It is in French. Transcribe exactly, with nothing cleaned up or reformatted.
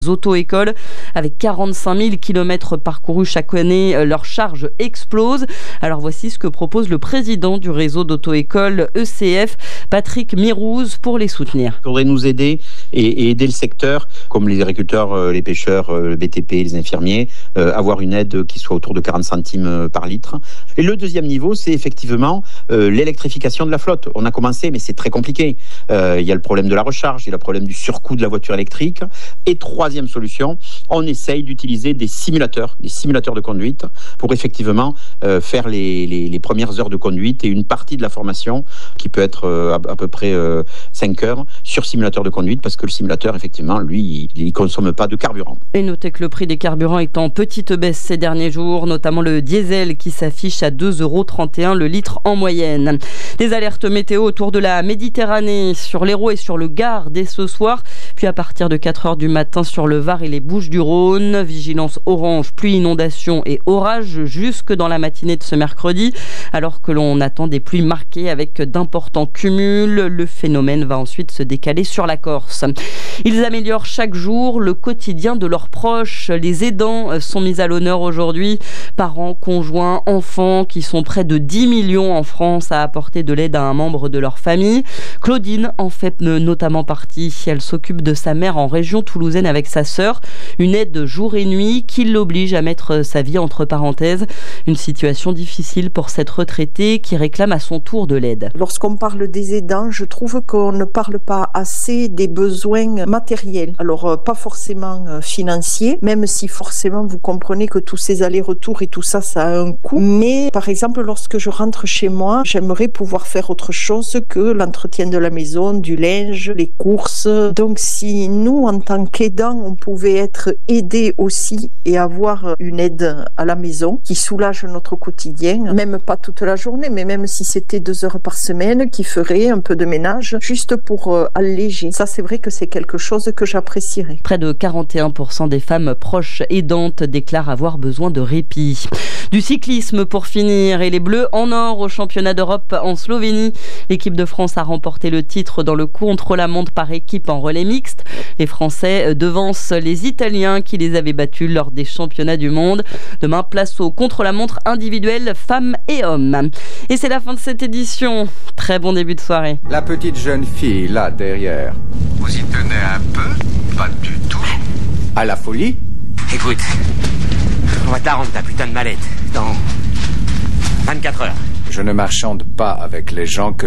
auto-écoles. Avec quarante-cinq mille kilomètres parcourus chaque année, leur charge explose. Alors voici ce que propose le président du réseau d'auto-école E C F, Patrick Mirouz, pour les soutenir. Il faudrait nous aider et, et aider le secteur, comme les agriculteurs, les pêcheurs, le B T P, les infirmiers, euh, avoir une aide qui soit autour de quarante centimes par litre. Et le deuxième niveau, c'est effectivement euh, l'électrification de la flotte. On a commencé, mais c'est très compliqué. Euh, il y a le problème de la recharge, il y a le problème du surcoût de la voiture électrique. Et troisième solution, on essaye d'utiliser des simulateurs, des simulateurs de conduite pour effectivement euh, faire les, les, les premières heures de conduite et une partie de la formation qui peut être euh, à, à peu près euh, cinq heures sur simulateur de conduite, parce que le simulateur, effectivement, lui, il ne consomme pas de carburant. Et notez que le prix des carburants est en petite baisse ces derniers jours, notamment le diesel qui s'affiche à deux euros trente et un le litre en moyenne. Des alertes météo autour de la Méditerranée, sur l'Hérault et sur le Gard dès ce soir, puis à partir de quatre heures du matin sur le Var et les Bouches-du-Rhône. Vigilance orange, pluie, inondation et orage jusque dans la matinée de ce mercredi, alors que l'on attend des pluies marquées avec d'importants cumuls. Le phénomène va ensuite se décaler sur la Corse. Ils améliorent chaque jour le quotidien de leurs proches. Les aidants sont mis à l'honneur aujourd'hui. Parents, conjoints, enfants qui sont près de dix millions en France à apporter de l'aide à un membre de leur famille. Claudine en fait notamment partie. Elle s'occupe de sa mère en région toulousaine avec sa sœur. Une aide jour et nuit qui l'oblige à mettre sa vie entre parenthèses. Une situation difficile pour cette retraitée qui réclame à son tour de l'aide. Lorsqu'on parle des aidants, je trouve qu'on ne parle pas assez des besoins matériels. Alors, pas forcément financiers, même si forcément vous comprenez que tous ces allers-retours et tout ça, ça a un coût. Mais par exemple, lorsque je rentre chez moi, j'aimerais pouvoir faire autre chose que l'entretien de la maison, du linge, les courses. Donc, si nous, en tant qu'aidants, on pouvait être aidés aussi et avoir une aide à la maison qui soulage notre quotidien, même pas toute la journée, mais même si c'était deux heures par semaine, qui ferait un peu de ménage, juste pour euh, alléger. Ça, c'est vrai que c'est quelque chose que j'apprécierais. Près de quarante et un pour cent des femmes proches aidantes déclarent avoir besoin de répit. Du cyclisme pour finir, et les Bleus en or au championnat d'Europe en Slovénie. L'équipe de France a remporté le titre dans le contre-la-montre par équipe en relais mixte. Les Français devancent les Italiens qui les avaient battus lors des championnats du monde. Demain, place au contre-la-montre individuel femmes et hommes. Et c'est la fin de cette édition. Très bon début de soirée. La petite jeune fille là derrière. Vous y tenez un peu? Pas du tout. À la folie? Écoute, on va te la rendre ta putain de mallette dans vingt-quatre heures. Je ne marchande pas avec les gens que